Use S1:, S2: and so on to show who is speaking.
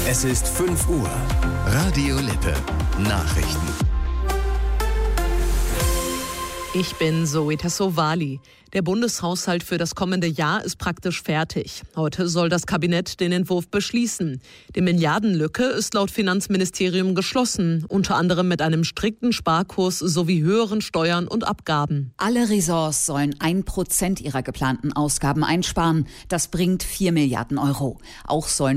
S1: Es ist 5 Uhr. Radio Lippe. Nachrichten.
S2: Ich bin Zoe Tassovali. Der Bundeshaushalt für das kommende Jahr ist praktisch fertig. Heute soll das Kabinett den Entwurf beschließen. Die Milliardenlücke ist laut Finanzministerium geschlossen, unter anderem mit einem strikten Sparkurs sowie höheren Steuern und Abgaben.
S3: Alle Ressorts sollen 1% ihrer geplanten Ausgaben einsparen. Das bringt 4 Milliarden Euro. Auch sollen